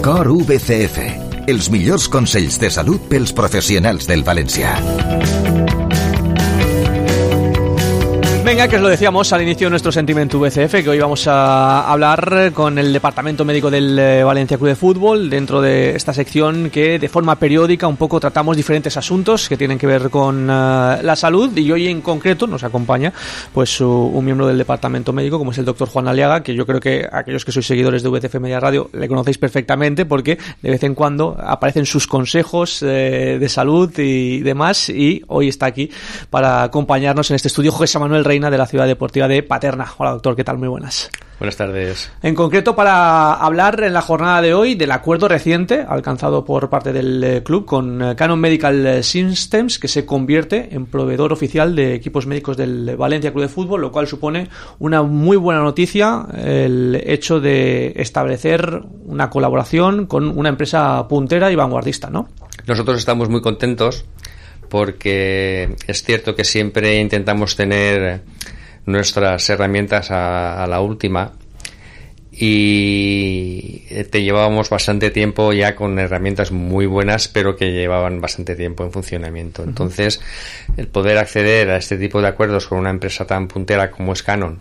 Cor VCF, els millors consells de salut pels professionals del Valencia. Venga, que os lo decíamos al inicio de nuestro Sentimiento VCF, que hoy vamos a hablar con el Departamento Médico del Valencia Club de Fútbol, dentro de esta sección que de forma periódica un poco tratamos diferentes asuntos que tienen que ver con la salud, y hoy en concreto nos acompaña pues un miembro del Departamento Médico, como es el doctor Juan Aliaga, que yo creo que aquellos que sois seguidores de VCF Media Radio le conocéis perfectamente, porque de vez en cuando aparecen sus consejos de salud y demás, y hoy está aquí para acompañarnos en este estudio José Manuel Reina, de la Ciudad Deportiva de Paterna. Hola, doctor, ¿qué tal? Muy buenas. Buenas tardes. En concreto, para hablar en la jornada de hoy del acuerdo reciente alcanzado por parte del club con Canon Medical Systems, que se convierte en proveedor oficial de equipos médicos del Valencia Club de Fútbol, lo cual supone una muy buena noticia, el hecho de establecer una colaboración con una empresa puntera y vanguardista, ¿no? Nosotros estamos muy contentos, porque es cierto que siempre intentamos tener nuestras herramientas a la última, y te llevábamos bastante tiempo ya con herramientas muy buenas, pero que llevaban bastante tiempo en funcionamiento. Entonces, el poder acceder a este tipo de acuerdos con una empresa tan puntera como es Canon,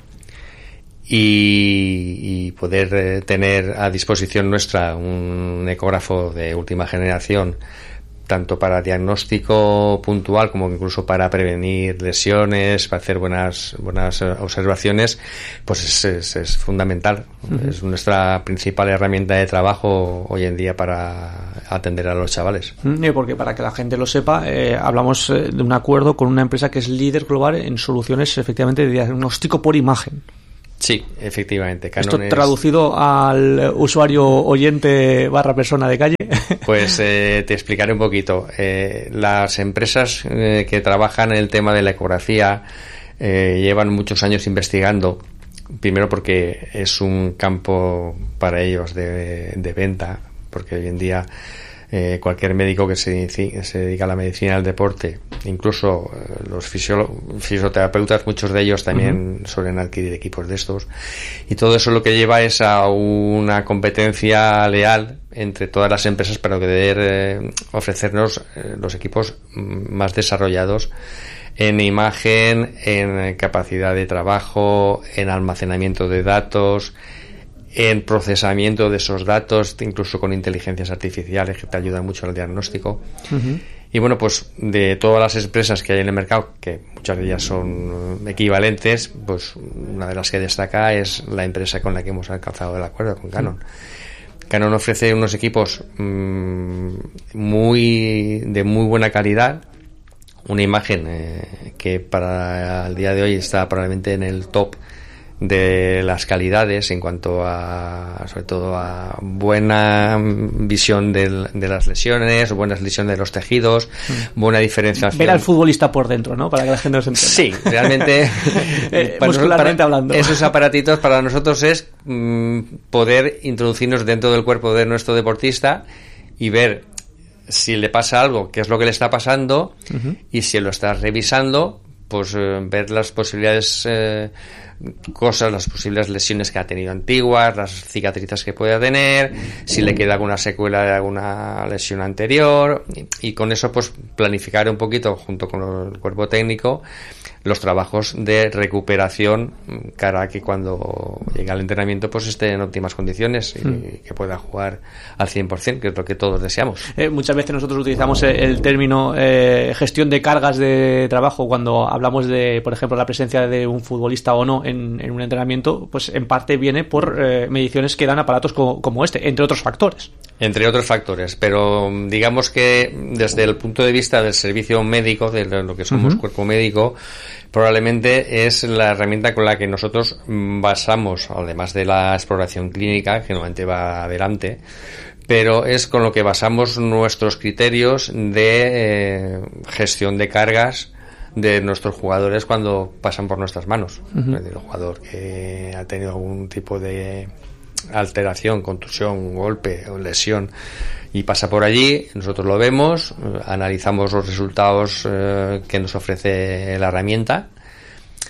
y poder tener a disposición nuestra un ecógrafo de última generación, tanto para diagnóstico puntual como incluso para prevenir lesiones, para hacer buenas observaciones, pues es fundamental. Uh-huh. Es nuestra principal herramienta de trabajo hoy en día para atender a los chavales. Porque para que la gente lo sepa, hablamos de un acuerdo con una empresa que es líder global en soluciones efectivamente de diagnóstico por imagen. Sí, efectivamente. Canon. Esto traducido al usuario oyente / persona de calle. Pues te explicaré un poquito. Las empresas que trabajan en el tema de la ecografía llevan muchos años investigando, primero porque es un campo para ellos de venta, porque hoy en día cualquier médico que se dedica a la medicina del deporte, incluso los fisioterapeutas, muchos de ellos también suelen adquirir equipos de estos, y todo eso lo que lleva es a una competencia leal entre todas las empresas para poder ofrecernos los equipos más desarrollados en imagen, en capacidad de trabajo, en almacenamiento de datos, en procesamiento de esos datos, incluso con inteligencias artificiales que te ayudan mucho al diagnóstico. Uh-huh. Y bueno, pues de todas las empresas que hay en el mercado, que muchas de ellas son equivalentes, pues una de las que destaca es la empresa con la que hemos alcanzado el acuerdo, con Canon. Uh-huh. Canon ofrece unos equipos de muy buena calidad, una imagen que para el día de hoy está probablemente en el top de las calidades en cuanto a, sobre todo, a buena visión de las lesiones, buenas lesiones de los tejidos, buena diferenciación. Ver al futbolista por dentro, ¿no? Para que la gente nos entienda. Sí, realmente muscularmente hablando. Esos aparatitos para nosotros es poder introducirnos dentro del cuerpo de nuestro deportista y ver si le pasa algo, qué es lo que le está pasando, uh-huh. Y si lo estás revisando, pues ver las posibilidades las posibles lesiones que ha tenido antiguas, las cicatrices que pueda tener, si le queda alguna secuela de alguna lesión anterior, y con eso pues planificar un poquito junto con el cuerpo técnico los trabajos de recuperación, cara a que cuando llegue al entrenamiento pues esté en óptimas condiciones y que pueda jugar al 100%, que es lo que todos deseamos. Muchas veces nosotros utilizamos el término gestión de cargas de trabajo cuando hablamos de, por ejemplo, la presencia de un futbolista o no en un entrenamiento, pues en parte viene por mediciones que dan aparatos como este, entre otros factores. Entre otros factores, pero digamos que desde el punto de vista del servicio médico, de lo que somos uh-huh. Cuerpo médico, probablemente es la herramienta con la que nosotros basamos, además de la exploración clínica, que normalmente va adelante, pero es con lo que basamos nuestros criterios de gestión de cargas de nuestros jugadores cuando pasan por nuestras manos. Uh-huh. El jugador que ha tenido algún tipo de alteración, contusión, golpe o lesión y pasa por allí, nosotros lo vemos, analizamos los resultados que nos ofrece la herramienta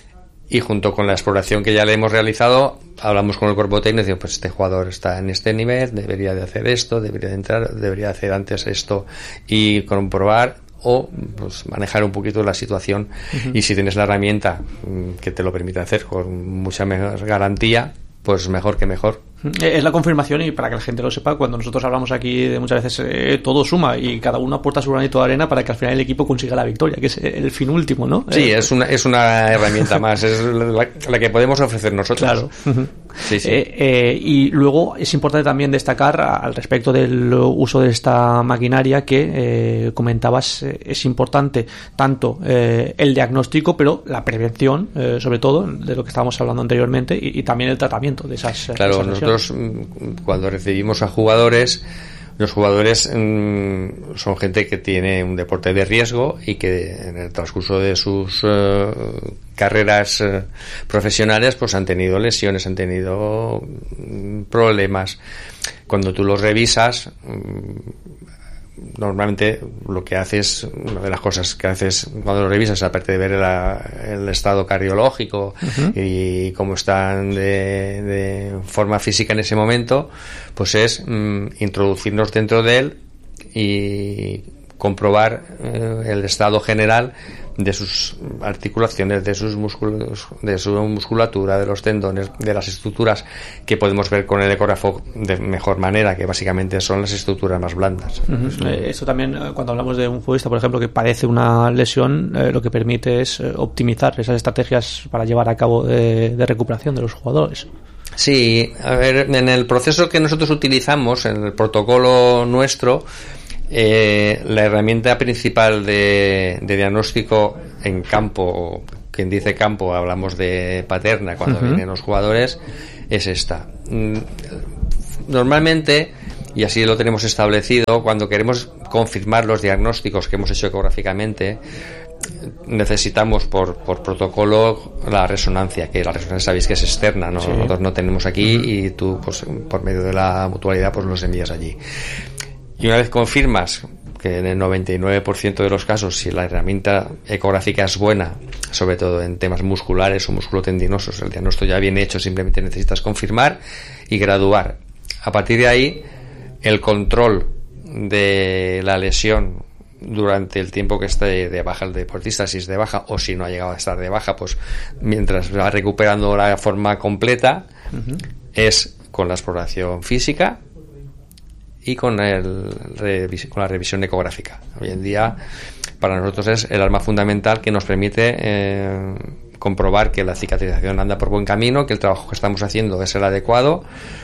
y junto con la exploración que ya le hemos realizado, hablamos con el cuerpo técnico y decimos, pues este jugador está en este nivel, debería de hacer esto, debería de entrar, debería hacer antes esto y comprobar o pues manejar un poquito la situación. Y si tienes la herramienta que te lo permite hacer con mucha mejor garantía, pues mejor que mejor. Es la confirmación, y para que la gente lo sepa, cuando nosotros hablamos aquí de muchas veces todo suma y cada uno aporta su granito de arena para que al final el equipo consiga la victoria, que es el fin último, ¿no? Sí, es una herramienta más, es la que podemos ofrecer nosotros. Claro. Sí, sí. Y luego es importante también destacar al respecto del uso de esta maquinaria que comentabas, es importante tanto el diagnóstico, pero la prevención, sobre todo, de lo que estábamos hablando anteriormente, y también el tratamiento de esas Claro, nosotros cuando recibimos a jugadores, los jugadores son gente que tiene un deporte de riesgo y que en el transcurso de sus carreras profesionales pues han tenido lesiones, han tenido problemas. Cuando tú los revisas, normalmente lo que haces, una de las cosas que haces cuando lo revisas, aparte de ver el estado cardiológico y cómo están de forma física en ese momento, pues es introducirnos dentro de él y comprobar el estado general de sus articulaciones, de sus músculos, de su musculatura, de los tendones, de las estructuras que podemos ver con el ecógrafo de mejor manera, que básicamente son las estructuras más blandas. Esto también, cuando hablamos de un futbolista, por ejemplo, que padece una lesión, lo que permite es optimizar esas estrategias para llevar a cabo de recuperación de los jugadores. Sí, a ver, en el proceso que nosotros utilizamos, en el protocolo nuestro, la herramienta principal de diagnóstico en campo, quien dice campo, hablamos de paterna cuando vienen los jugadores, es esta. Normalmente, y así lo tenemos establecido, cuando queremos confirmar los diagnósticos que hemos hecho ecográficamente, necesitamos por protocolo la resonancia, que la resonancia sabéis que es externa, ¿no? Sí. Nosotros no tenemos aquí y tú pues por medio de la mutualidad pues los envías allí. Y una vez confirmas que en el 99% de los casos, si la herramienta ecográfica es buena, sobre todo en temas musculares o musculotendinosos, el diagnóstico ya viene hecho, simplemente necesitas confirmar y graduar. A partir de ahí, el control de la lesión durante el tiempo que esté de baja el deportista, si es de baja o si no ha llegado a estar de baja, pues mientras va recuperando la forma completa, es con la exploración física y con la revisión ecográfica. Hoy en día para nosotros es el arma fundamental que nos permite comprobar que la cicatrización anda por buen camino, que el trabajo que estamos haciendo es el adecuado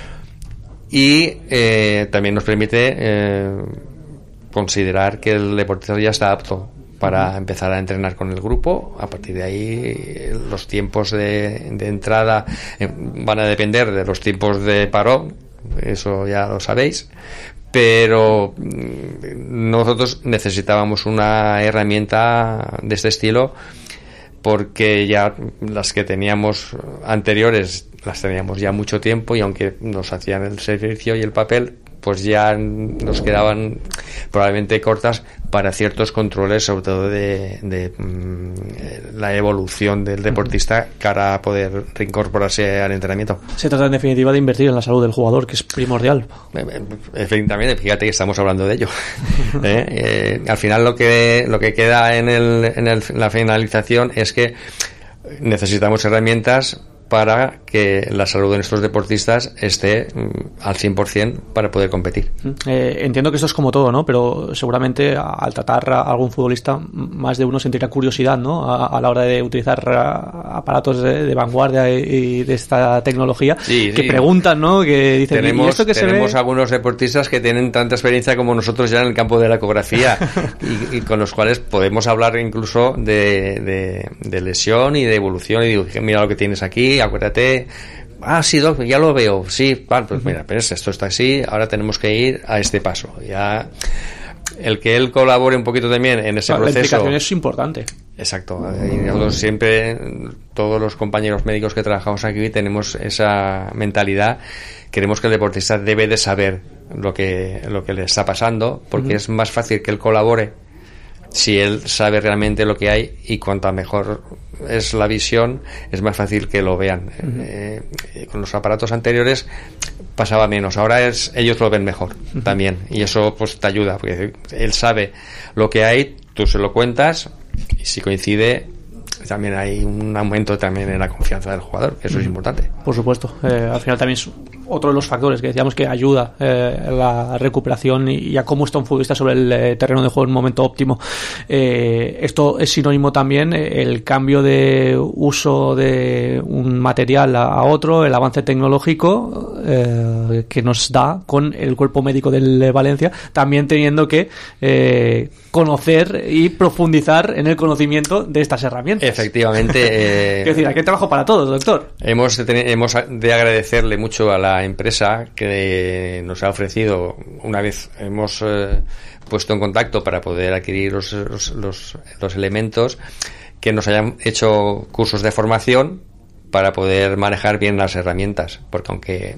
y también nos permite considerar que el deportista ya está apto para empezar a entrenar con el grupo. A partir de ahí los tiempos de entrada van a depender de los tiempos de parón, eso ya lo sabéis, pero nosotros necesitábamos una herramienta de este estilo porque ya las que teníamos anteriores las teníamos ya mucho tiempo y aunque nos hacían el servicio y el papel, pues ya nos quedaban probablemente cortas para ciertos controles, sobre todo de la evolución del deportista cara a poder reincorporarse al entrenamiento. Se trata en definitiva de invertir en la salud del jugador, que es primordial. Efectivamente, fíjate que estamos hablando de ello. Al final lo que queda en la finalización es que necesitamos herramientas para que la salud de nuestros deportistas esté al 100% para poder competir. Entiendo que esto es como todo, ¿no? Pero seguramente al tratar a algún futbolista, más de uno sentirá curiosidad, ¿no? A la hora de utilizar aparatos de vanguardia y de esta tecnología, que preguntan, ¿no? Que dicen, tenemos, ¿y esto que tenemos se ve? Algunos deportistas que tienen tanta experiencia como nosotros ya en el campo de la ecografía y con los cuales podemos hablar incluso de lesión y de evolución y digo, mira lo que tienes aquí, acuérdate, sí, Doc, ya lo veo, sí, vale, pues mira, pero esto está así, ahora tenemos que ir a este paso. Ya el que él colabore un poquito también en ese proceso. La implicación es importante. Exacto. Y nosotros siempre, todos los compañeros médicos que trabajamos aquí, tenemos esa mentalidad. Queremos que el deportista debe de saber lo que le está pasando, porque es más fácil que él colabore si él sabe realmente lo que hay y cuanta mejor es la visión, es más fácil que lo vean. Con los aparatos anteriores pasaba menos, ahora ellos lo ven mejor también, y eso pues te ayuda, porque él sabe lo que hay, tú se lo cuentas, y si coincide también hay un aumento también en la confianza del jugador, que eso es importante. Por supuesto, al final también es otro de los factores que decíamos que ayuda a la recuperación y a cómo está un futbolista sobre el terreno de juego en un momento óptimo. Esto es sinónimo también, el cambio de uso de un material a otro, el avance tecnológico que nos da con el cuerpo médico del Valencia, también teniendo que conocer y profundizar en el conocimiento de estas herramientas. Efectivamente. Es decir, aquí hay trabajo para todos, doctor. Hemos de agradecerle mucho a la empresa que nos ha ofrecido, una vez hemos puesto en contacto para poder adquirir los elementos, que nos hayan hecho cursos de formación para poder manejar bien las herramientas, porque aunque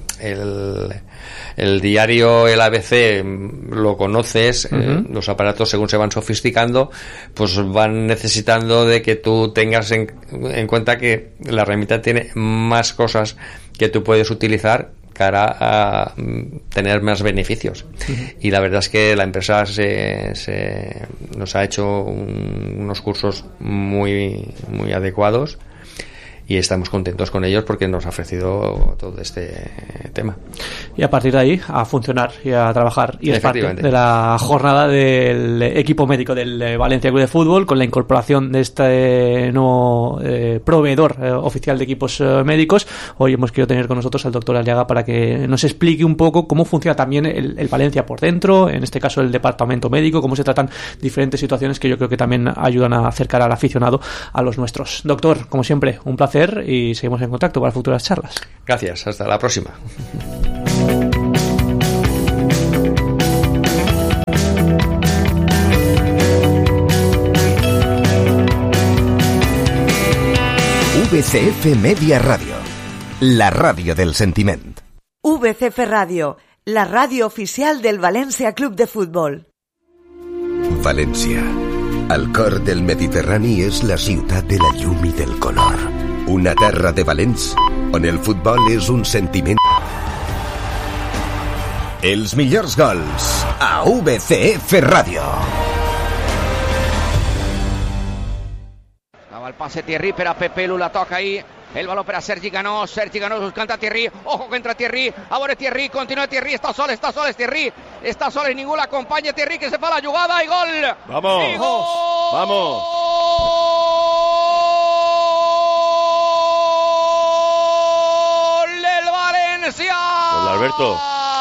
el diario, el ABC lo conoces, los aparatos según se van sofisticando, pues van necesitando de que tú tengas en cuenta que la herramienta tiene más cosas que tú puedes utilizar cara a tener más beneficios. Y la verdad es que la empresa nos ha hecho unos cursos muy, muy adecuados, y estamos contentos con ellos porque nos ha ofrecido todo este tema. Y a partir de ahí a funcionar y a trabajar, y es parte de la jornada del equipo médico del Valencia Club de Fútbol, con la incorporación de este nuevo proveedor oficial de equipos médicos. Hoy hemos querido tener con nosotros al doctor Aliaga para que nos explique un poco cómo funciona también el Valencia por dentro, en este caso el departamento médico, cómo se tratan diferentes situaciones que yo creo que también ayudan a acercar al aficionado a los nuestros. Doctor, como siempre, un placer, y seguimos en contacto para futuras charlas. Gracias, hasta la próxima. VCF Media Radio, la ràdio del sentiment. VCF Ràdio, la ràdio oficial del València Club de Futbol. València, al cor del Mediterrani, és la ciutat de la llum i del color. Una terra de valents on el futbol és un sentiment. Els millors gols a VCF Ràdio. Estava el pase Thierry per a Pepelu, la toca ahí. El balón para Sergi Ganós buscando a Thierry, ojo que entra Thierry, ahora Thierry, continúa Thierry, está solo es Thierry, está solo y ningú l'acompanya Thierry, que se fa la jugada i gol. Vamos, y gol. Vamos. Gol del Valencia. Gol de Alberto.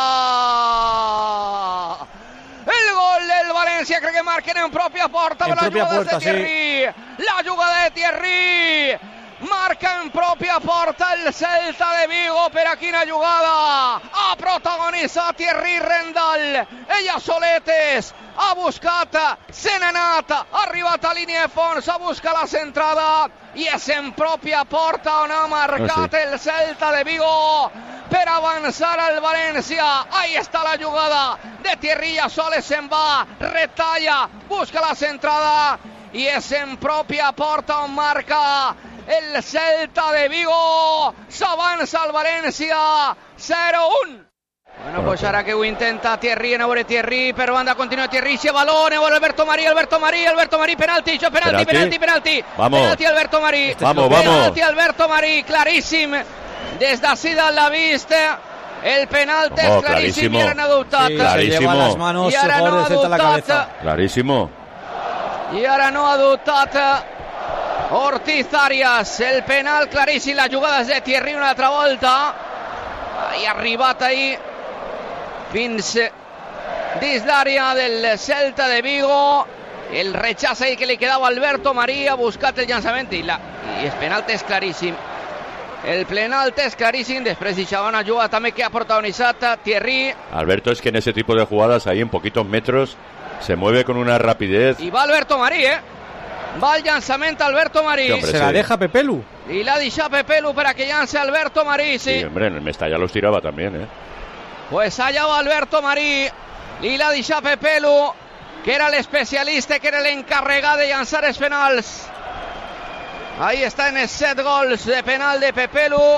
El gol del Valencia, crec que marquen en pròpia porta, en pròpia porta, de Thierry. Sí. La jugada de Thierry. Marca en pròpia porta el Celta de Vigo per a quina jugada. Ha protagonitzat Thierry Rendal. Ella soletes. Ha buscat, se n'ha anat, ha arribat a línia de fons, ha buscat la centrada i és en pròpia porta on ha marcat el Celta de Vigo per avançar al València. Ahí està la jugada de Thierry, ja soles se'n va, retalla, busca la centrada i és en pròpia porta on marca el Celta de Vigo. S'avança al València 0-1. Bueno, pues ahora que ho intenta Thierry, no vuole Thierry, per banda continua Thierry, si balone, vuole Alberto Marí, penalti, vamos. Penalti Alberto Marí, penalti Alberto Marí, claríssim, des d'ací dalt l'ha vist, el penalti és claríssim, i ara n'ha adoptat. Sí, clarísimo. I ara no ha adoptat. Clarísimo. I ara no ha adoptat Ortiz Arias, el penal claríssim, la jugada és de Thierry una altra volta, i ha arribat ahí fins dins l'àrea del Celta de Vigo, el rechaç ahí que li quedava a Alberto Marí, ha buscat el llançament i el penalti és claríssim. El penalti és claríssim, després deixava una jugada també que ha protagonitzat Thierry. Alberto, es que en ese tipo de jugadas ahí en poquitos metros se mueve con una rapidez. I va Alberto Marí, va el llançament Alberto Marí. Sí, hombre, se la deja Pepelu. I l'ha deixat Pepelu per a que llance Alberto Marí, sí. Sí, hombre, en el Mestalla los tiraba también, Pues allá va Alberto Marí i l'ha deixat Pepelu, que era l'especialista, que era l'encarregat de llançar els penals. Ahí està en els 7 gols de penal de Pepelu,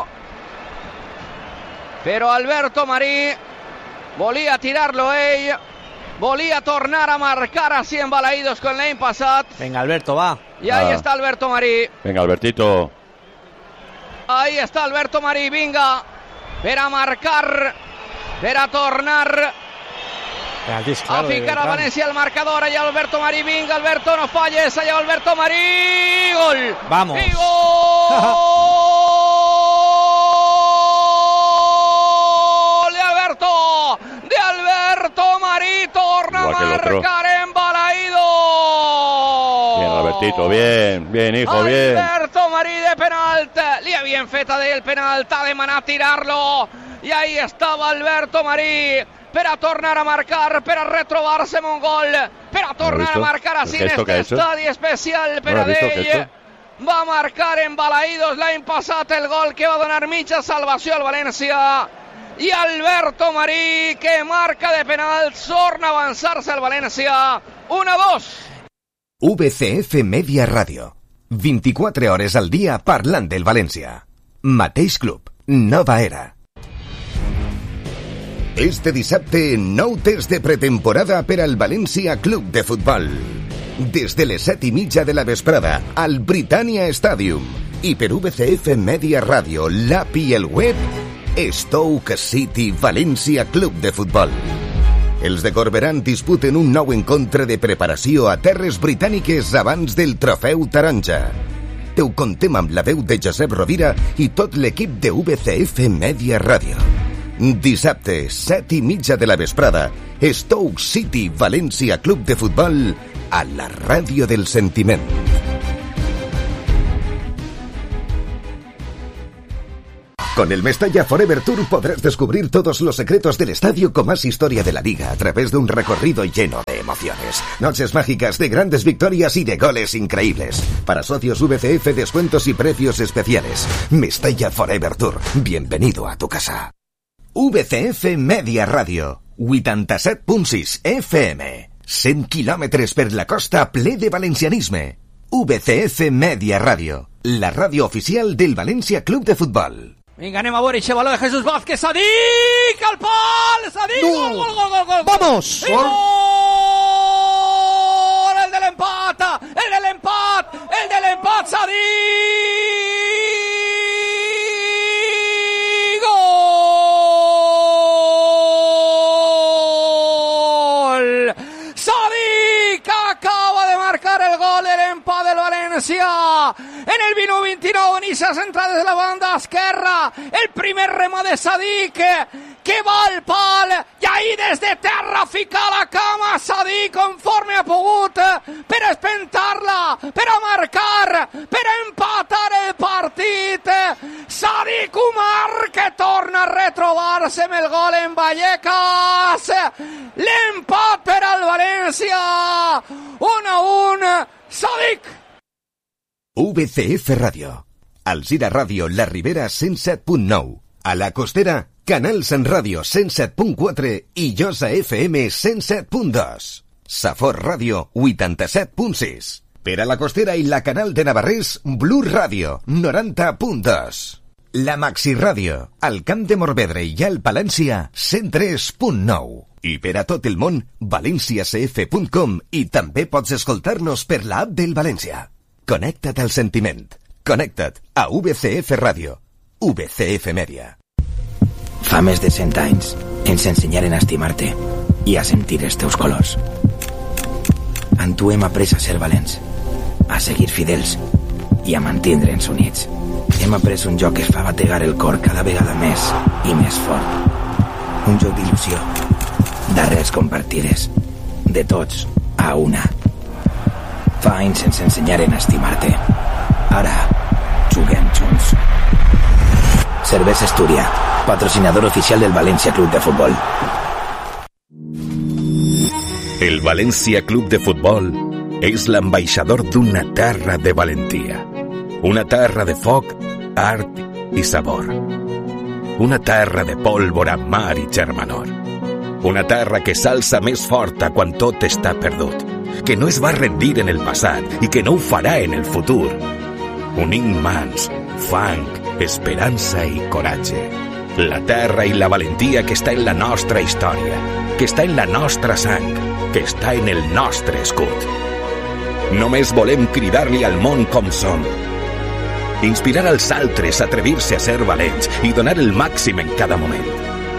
però Alberto Marí volia tirar-lo ell, volia tornar a marcar així en Balaïdos com l'any passat. Venga, Alberto, va. I ahí està Alberto Marí. Venga, Albertito. Ahí està Alberto Marí, vinga, per a marcar, per a tornar a ficar a València el marcador. Allà Alberto Marí, vinga, Alberto, no falles, allà Alberto Marí, gol. Vamos. I gol de Alberto Marí, torna a marcar en Balaïdos. Bien, Albertito, bien, hijo, bien. Alberto Marí de penalt, li havien fet a ell penalt, ha demanat tirar-lo, i ahí estava Alberto Marí, per a tornar a marcar, per a retrobar-se amb un gol, per a tornar a marcar així en este estadi especial per a ell. Va marcar en Balaïdos l'any passat el gol que va donar mitja salvació al València, i Alberto Marí, que marca de penal, torna a avançar-se al València. 1-2. VCF Media Ràdio. 24 hores al dia parlant del València. Mateix club, nova era. Este dissabte, nou test de pretemporada per al València Club de Futbol. Des de les 7:30 de la vesprada, al Britannia Stadium. I per VCF Media Ràdio, l'app i el web, Stoke City València Club de Futbol. Els de Corberán disputen un nou encontre de preparació a terres britàniques abans del trofeu taronja. Te ho contem amb la veu de Josep Rovira i tot l'equip de VCF Media Ràdio. Dissabte, 7:30 de la vesprada, Stoke City València Club de Futbol a la ràdio del sentiment. Con el Mestalla Forever Tour podrás descubrir todos los secretos del estadio con más historia de la liga a través de un recorrido lleno de emociones. Noches mágicas de grandes victorias y de goles increíbles. Para socios VCF, descuentos y precios especiales. Mestalla Forever Tour. Bienvenido a tu casa. VCF Media Ràdio. 87.6 FM. 100 quilòmetres per la costa ple de valencianisme. VCF Media Ràdio. La ràdio oficial del València Club de Futbol. Vinga, anem a veure aquest baló de Jesús Vázquez. Sadik, al pal, Sadik, gol, gol, gol, gol, gol. ¡Vamos! ¡Gol! El de l'empat, el de l'empat, el de l'empat, Sadik! Gol! Sadik acaba de marcar el gol de l'empat del València. En el minuto 29, inicia central desde la banda esquerra. El primer remo de Sadik, que va al pal. I ahí des de terra fica la cama Sadik conforme ha pogut per espentar-la, per a marcar, per a empatar el partit. Sadik Umar, que torna a retrobar-se amb el gol en Vallecas. L'empat per al València. 1-1, Sadik. VCF Ràdio. Alzira Ràdio, La Ribera 107.9. A la Costera, Canal Sant Ràdio 107.4 i Josa FM 107.2. Safor Ràdio 87.6. Per a la Costera i la Canal de Navarrés, Blue Ràdio 90.2. La Maxi Ràdio, al Camp de Morvedre i al Palència 103.9. I per a tot el món, valenciacf.com, i també pots escoltar-nos per l'app del València. Connecta't al sentiment. Connecta't a VCF Ràdio. VCF Media. Fa més de 100 anys ens ensenyaren a estimar-te i a sentir els teus colors. En tu hem après a ser valents, a seguir fidels i a mantindre'ns units. Hem après un joc que fa bategar el cor cada vegada més i més fort. Un joc d'il·lusió, d'arrels compartides, de tots a una. Fa anys ens ensenyaren a estimar-te. Ara, juguem junts. Cervesa Astúria, patrocinador oficial del València Club de Futbol. El València Club de Futbol és l'ambaixador d'una terra de valentia. Una terra de foc, art i sabor. Una terra de pólvora, mar i germanor. Una terra que s'alça més forta quan tot està perdut, que no es va rendir en el passat i que no ho farà en el futur. unint mans, fang, esperança i coratge. La terra i la valentia que està en la nostra història, que està en la nostra sang, que està en el nostre escut. Només volem cridar-li al món com som. Inspirar als altres a atrevir-se a ser valents i donar el màxim en cada moment.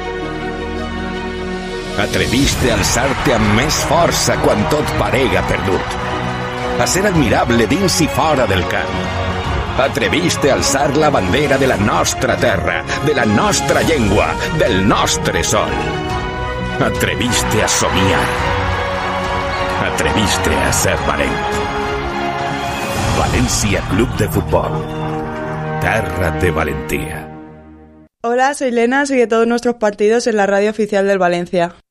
Atreviste a alçar-te amb més força quan tot parega perdut. A ser admirable dins i fora del camp. Atreviste a alçar la bandera de la nostra terra, de la nostra llengua, del nostre sol. Atreviste a somiar. Atreviste a ser valent. València Club de Futbol. Terra de valentía. Hola, soy Lena, sigue todos nuestros partidos en la radio oficial del Valencia.